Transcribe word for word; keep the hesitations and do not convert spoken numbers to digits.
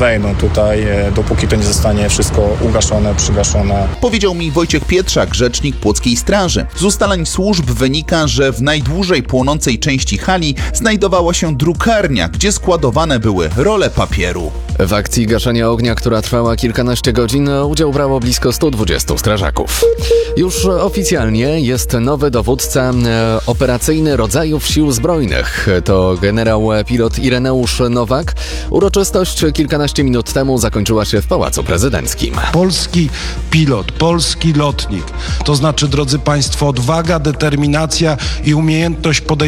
wejdą tutaj, dopóki to nie zostanie wszystko ugaszone, przygaszone. Powiedział mi Wojciech Pietrzak, rzecznik Płockiej Straży. Z ustaleń służb wynika, że w najdłużej płonącej części hali znajdowała się drukarnia, gdzie składowane były role papieru. W akcji gaszenia ognia, która trwała kilkanaście godzin, udział brało blisko stu dwudziestu strażaków. Już oficjalnie jest nowy dowódca operacyjny rodzajów sił zbrojnych. To generał pilot Ireneusz Nowak. Uroczystość kilkanaście minut temu zakończyła się w Pałacu Prezydenckim. Polski pilot, polski lotnik. To znaczy, drodzy Państwo, odwaga, determinacja i umiejętność podejścia